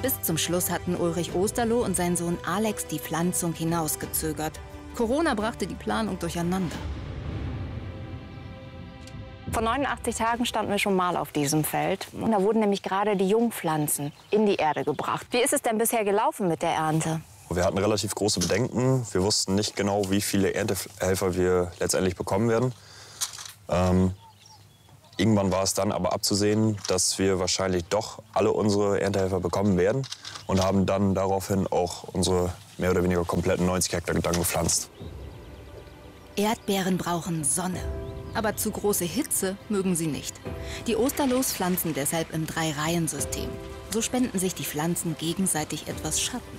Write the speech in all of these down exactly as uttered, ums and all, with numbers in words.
Bis zum Schluss hatten Ulrich Osterloh und sein Sohn Alex die Pflanzung hinausgezögert. Corona brachte die Planung durcheinander. Vor neunundachtzig Tagen standen wir schon mal auf diesem Feld. Und da wurden nämlich gerade die Jungpflanzen in die Erde gebracht. Wie ist es denn bisher gelaufen mit der Ernte? Wir hatten relativ große Bedenken. Wir wussten nicht genau, wie viele Erntehelfer wir letztendlich bekommen werden. Ähm, irgendwann war es dann aber abzusehen, dass wir wahrscheinlich doch alle unsere Erntehelfer bekommen werden und haben dann daraufhin auch unsere mehr oder weniger kompletten neunzig Hektar dann gepflanzt. Erdbeeren brauchen Sonne. Aber zu große Hitze mögen sie nicht. Die Osterlohs pflanzen deshalb im Drei-Reihen-System. So spenden sich die Pflanzen gegenseitig etwas Schatten.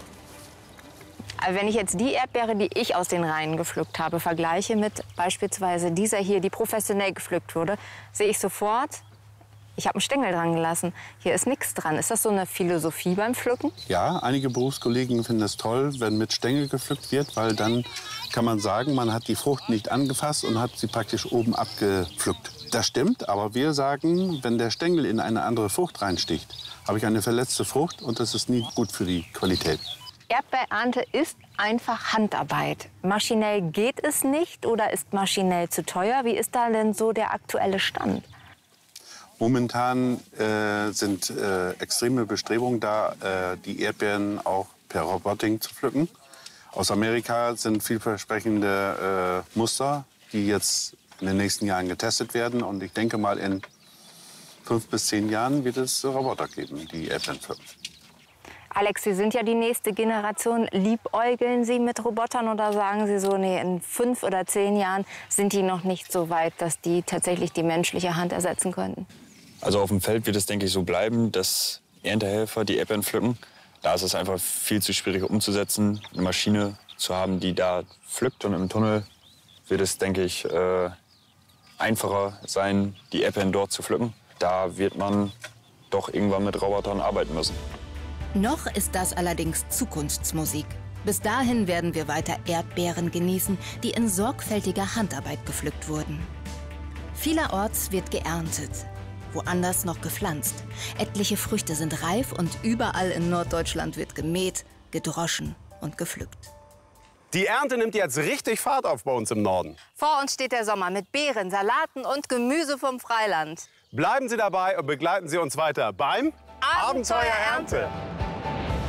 Also wenn ich jetzt die Erdbeere, die ich aus den Reihen gepflückt habe, vergleiche mit beispielsweise dieser hier, die professionell gepflückt wurde, sehe ich sofort, ich habe einen Stängel dran gelassen. Hier ist nichts dran. Ist das so eine Philosophie beim Pflücken? Ja, einige Berufskollegen finden es toll, wenn mit Stängel gepflückt wird, weil dann kann man sagen, man hat die Frucht nicht angefasst und hat sie praktisch oben abgepflückt. Das stimmt, aber wir sagen, wenn der Stängel in eine andere Frucht reinsticht, habe ich eine verletzte Frucht und das ist nie gut für die Qualität. Erdbeerernte ist einfach Handarbeit. Maschinell geht es nicht oder ist maschinell zu teuer? Wie ist da denn so der aktuelle Stand? Momentan äh, sind äh, extreme Bestrebungen da, äh, die Erdbeeren auch per Robotik zu pflücken. Aus Amerika sind vielversprechende äh, Muster, die jetzt in den nächsten Jahren getestet werden. Und ich denke mal, in fünf bis zehn Jahren wird es Roboter geben, die Erdbeeren pflücken. Alex, Sie sind ja die nächste Generation. Liebäugeln Sie mit Robotern oder sagen Sie so, nee, in fünf oder zehn Jahren sind die noch nicht so weit, dass die tatsächlich die menschliche Hand ersetzen könnten? Also auf dem Feld wird es, denke ich, so bleiben, dass Erntehelfer die Erdbeeren pflücken. Da ist es einfach viel zu schwierig umzusetzen, eine Maschine zu haben, die da pflückt. Und im Tunnel wird es, denke ich, äh, einfacher sein, die Erdbeeren dort zu pflücken. Da wird man doch irgendwann mit Robotern arbeiten müssen. Noch ist das allerdings Zukunftsmusik. Bis dahin werden wir weiter Erdbeeren genießen, die in sorgfältiger Handarbeit gepflückt wurden. Vielerorts wird geerntet, woanders noch gepflanzt. Etliche Früchte sind reif und überall in Norddeutschland wird gemäht, gedroschen und gepflückt. Die Ernte nimmt jetzt richtig Fahrt auf bei uns im Norden. Vor uns steht der Sommer mit Beeren, Salaten und Gemüse vom Freiland. Bleiben Sie dabei und begleiten Sie uns weiter beim Abenteuer Ernte.